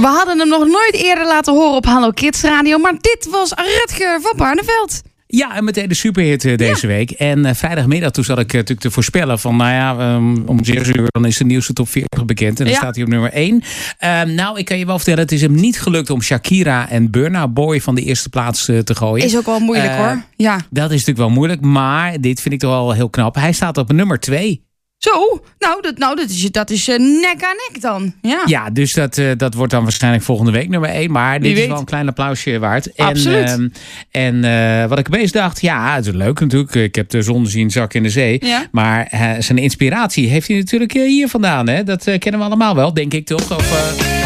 We hadden hem nog nooit eerder laten horen op Hallo Kids Radio. Maar dit was Rutger van Barneveld. Ja, en meteen de superhit deze week. En vrijdagmiddag toen zat ik natuurlijk te voorspellen van... om 6 uur dan is de nieuwste top 40 bekend. En dan staat hij op nummer 1. Ik kan je wel vertellen, het is hem niet gelukt om Shakira en Burna Boy van de eerte plaats te gooien. Is ook wel moeilijk hoor. Ja. Dat is natuurlijk wel moeilijk, maar dit vind ik toch wel heel knap. Hij staat op nummer 2. Zo, dat is nek aan nek dan. Ja, dus dat wordt dan waarschijnlijk volgende week nummer 1. Maar dit is wel een klein applausje waard. Absoluut. En wat ik opeens dacht, het is leuk natuurlijk. Ik heb de zon zien zakken in de zee. Ja. Maar zijn inspiratie heeft hij natuurlijk hier vandaan. Hè? Dat kennen we allemaal wel, denk ik toch? Of...